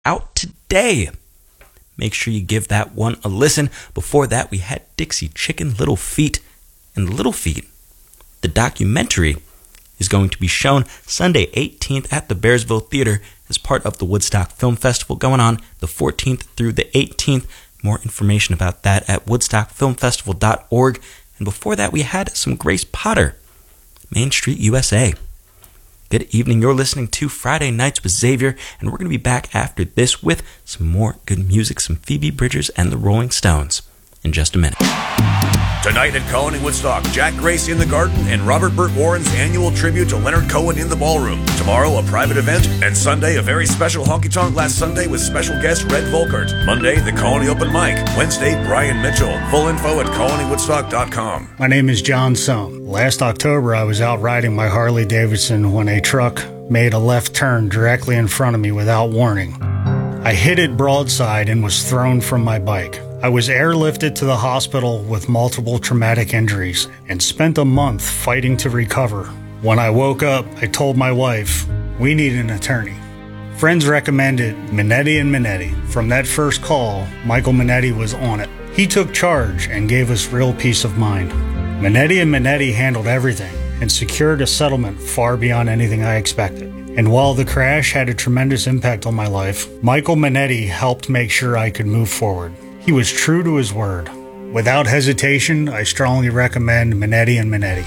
out today. Make sure you give that one a listen. Before that, we had Dixie Chicken, Little Feat, and Little Feat. The documentary is going to be shown Sunday 18th at the Bearsville Theater as part of the Woodstock Film Festival going on the 14th through the 18th. More information about that at woodstockfilmfestival.org. And before that, we had some Grace Potter, Main Street, USA. Good evening. You're listening to Friday Nights with Xavier, and we're going to be back after this with some more good music, some Phoebe Bridgers and the Rolling Stones in just a minute. Tonight at Colony Woodstock, Jack Grace in the Garden and Robert Burt Warren's annual tribute to Leonard Cohen in the Ballroom. Tomorrow, a private event, and Sunday, a very special Honky Tonk Last Sunday with special guest Red Volkert. Monday, the Colony Open Mic. Wednesday, Brian Mitchell. Full info at colonywoodstock.com. My name is John Sohn. Last October, I was out riding my Harley Davidson when a truck made a left turn directly in front of me without warning. I hit it broadside and was thrown from my bike. I was airlifted to the hospital with multiple traumatic injuries and spent a month fighting to recover. When I woke up, I told my wife, we need an attorney. Friends recommended Minetti & Minetti. From that first call, Michael Minetti was on it. He took charge and gave us real peace of mind. Minetti & Minetti handled everything and secured a settlement far beyond anything I expected. And while the crash had a tremendous impact on my life, Michael Minetti helped make sure I could move forward. He was true to his word. Without hesitation, I strongly recommend Minetti & Minetti.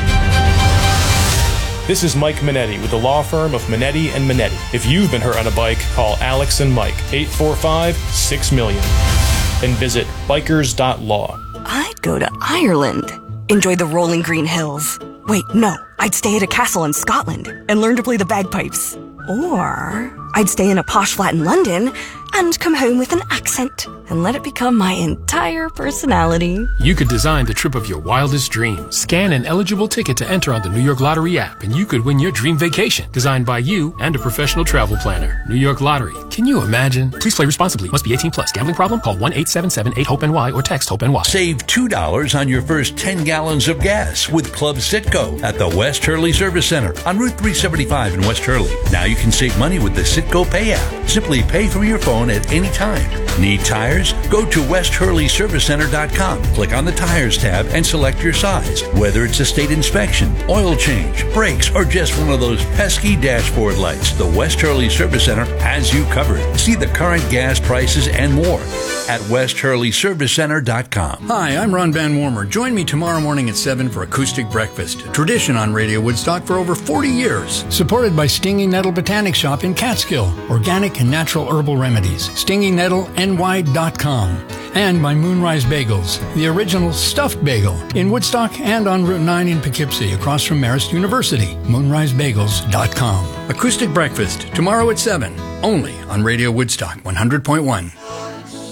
This is Mike Minetti with the law firm of Minetti & Minetti. If you've been hurt on a bike, call Alex and Mike, 845-6-MILLION. And visit bikers.law. I'd go to Ireland. Enjoy the rolling green hills. Wait, no. I'd stay at a castle in Scotland and learn to play the bagpipes. Or I'd stay in a posh flat in London and come home with an accent and let it become my entire personality. You could design the trip of your wildest dreams. Scan an eligible ticket to enter on the New York Lottery app, and you could win your dream vacation, designed by you and a professional travel planner. New York Lottery. Can you imagine? Please play responsibly. Must be 18 plus. Gambling problem? Call 1-877-8-HOPE-NY or text HOPE-NY. Save $2 on your first 10 gallons of gas with Club Citgo at the West Hurley Service Center on Route 375 in West Hurley. Now you can save money with the Citgo Pay app. Simply pay from your phone at any time. Need tires? Go to westhurleyservicecenter.com. Click on the Tires tab and select your size. Whether it's a state inspection, oil change, brakes, or just one of those pesky dashboard lights, the West Hurley Service Center has you covered. See the current gas prices and more at westhurleyservicecenter.com. Hi, I'm Ron Van Warmer. Join me tomorrow morning at 7 for Acoustic Breakfast, a tradition on Radio Woodstock for over 40 years. Supported by Stinging Nettle Botanic Shop in Catskill, organic and natural herbal remedies. StingingNettleNY.com. And by Moonrise Bagels, the original stuffed bagel in Woodstock and on Route 9 in Poughkeepsie, across from Marist University. MoonriseBagels.com. Acoustic Breakfast, tomorrow at 7, only on Radio Woodstock 100.1.